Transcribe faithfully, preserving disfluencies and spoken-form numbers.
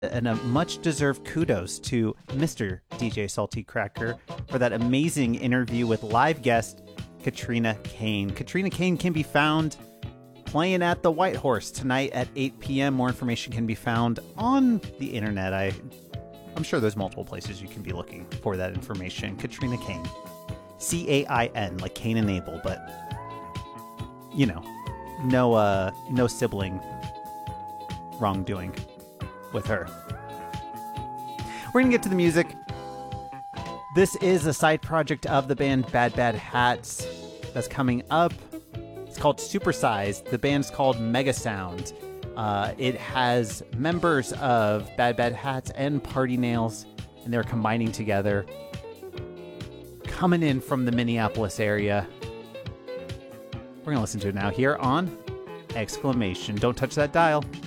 And a much-deserved kudos to Mister D J Salty Cracker for that amazing interview with live guest Katrina Kane. Katrina Kane can be found playing at the White Horse tonight at eight p.m. More information can be found on the internet. I, I'm sure there's multiple places you can be looking for that information. Katrina Kane. C A I N, like Cain and Abel, but, you know, no, uh, no sibling wrongdoing with her. We're gonna get to the music. This is a side project of the band Bad Bad Hats that's coming up. It's called Supersized. The band's called Mega Sound. Uh, it has members of Bad Bad Hats and Party Nails, and they're combining together. Coming in from the Minneapolis area. We're gonna listen to it now here on Exclamation. Don't touch that dial.